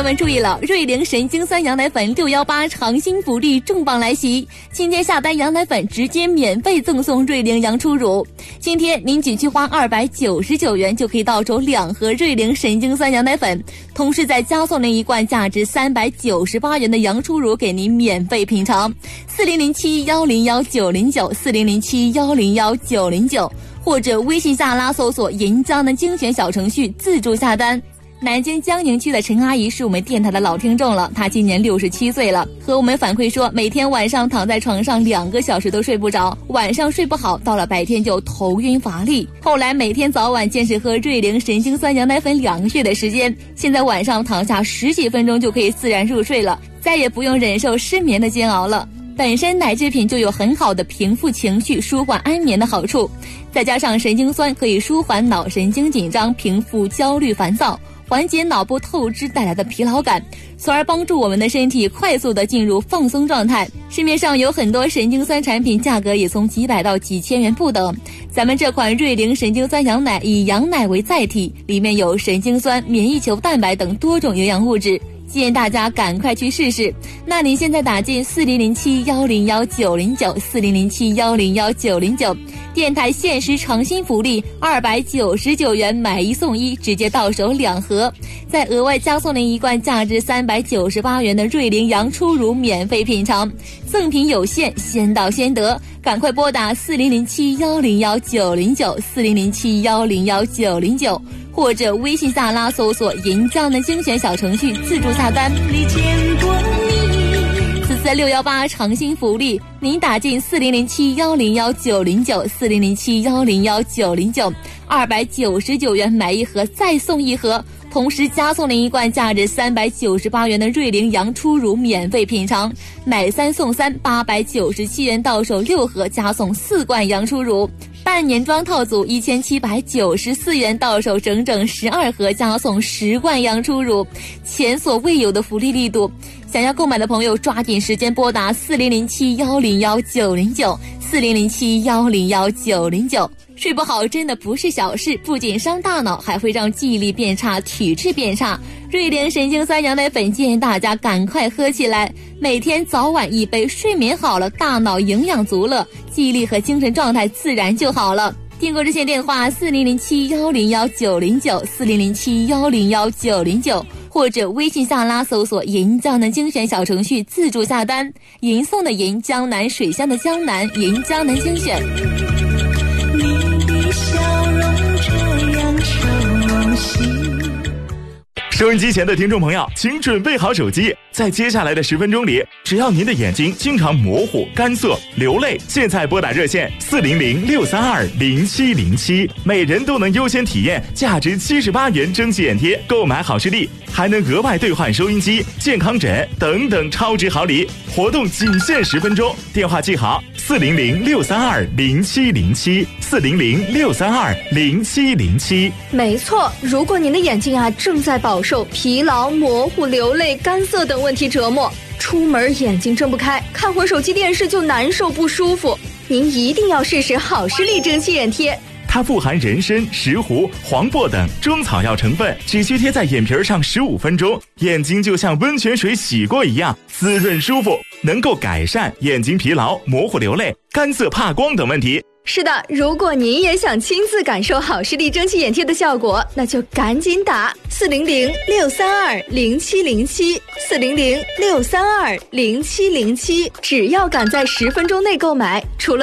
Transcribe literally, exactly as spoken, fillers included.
友们注意了，瑞灵神经酸羊奶粉六一八长新福利重磅来袭，今天下单羊奶粉直接免费赠送瑞灵羊初乳。今天您仅需花二百九十九元就可以到手两盒瑞灵神经酸羊奶粉，同时再加送您一罐价值三百九十八元的羊初乳给您免费品尝。四零零七幺零幺九零九四零零七幺零幺九零九，或者微信下拉搜索银江的精选小程序自助下单。南京江宁区的陈阿姨是我们电台的老听众了，她今年六十七岁了，和我们反馈说每天晚上躺在床上两个小时都睡不着，晚上睡不好，到了白天就头晕乏力。后来每天早晚坚持喝瑞灵神经酸羊奶粉两个月的时间，现在晚上躺下十几分钟就可以自然入睡了，再也不用忍受失眠的煎熬了。本身奶制品就有很好的平复情绪、舒缓安眠的好处，再加上神经酸可以舒缓脑神经紧张，平复焦虑烦躁，缓解脑部透支带来的疲劳感，从而帮助我们的身体快速的进入放松状态。市面上有很多神经酸产品，价格也从几百到几千元不等。咱们这款瑞灵神经酸羊奶以羊奶为载体，里面有神经酸、免疫球蛋白等多种营养物质，建议大家赶快去试试。那你现在打进四零零七幺零幺九零九四零零七幺零幺九零九，电台限时诚心福利二百九十九元买一送一，直接到手两盒，再额外加送您一罐价值三百九十八元的瑞灵羊初乳免费品尝。赠品有限，先到先得，赶快拨打四零零七幺零幺九零九四零零七幺零幺九零九，或者微信下拉搜索银江的精选小程序自助下单。此次六一八长新福利，您打进四零零七幺零幺九零九四零零七幺零幺九零九，二百九十九元买一盒再送一盒，同时加送您一罐价值三百九十八元的瑞灵羊初乳免费品尝，买三送三，八百九十七元到手六盒，加送四罐羊初乳。半年装套组一千七百九十四元到手，整整十二盒，加送十罐羊初乳，前所未有的福利力度。想要购买的朋友抓紧时间拨打四零零七幺零幺九零九四零零七幺零幺九零九。睡不好真的不是小事，不仅伤大脑，还会让记忆力变差，体质变差。瑞灵神经酸羊奶粉建议大家赶快喝起来，每天早晚一杯，睡眠好了，大脑营养足了，记忆力和精神状态自然就好了。订购热线电话四零零七幺零幺九零九四零零七幺零幺九零九，或者微信下拉搜索银江南精选小程序自助下单。银送的银，江南水乡的江南，银江南精选。 你的笑容这样熟悉。 收音机前的听众朋友，请准备好手机，在接下来的十分钟里，只要您的眼睛经常模糊、干涩、流泪，现在拨打热线四零零六三二零七零七，每人都能优先体验价值七十八元蒸汽眼贴，购买好视力还能额外兑换收音机、健康枕等等超值好礼。活动仅限十分钟，电话记好四零零六三二零七零七四零零六三二零七零七。 没错，如果您的眼睛啊正在饱受疲劳、模糊、流泪、干涩等问题折磨，出门眼睛睁不开，看会儿手机电视就难受不舒服，您一定要试试好视力蒸汽眼贴。 它富含人参、石斛、黄柏等中草药成分，只需贴在眼皮上十五分钟，眼睛就像温泉水洗过一样滋润舒服，能够改善眼睛疲劳、模糊流泪、干涩怕光等问题。 是的，如果您也想亲自感受好视力蒸汽眼贴的效果，那就赶紧打四零零六三二零七零七四零零六三二零七零七，只要赶在十分钟内购买，除了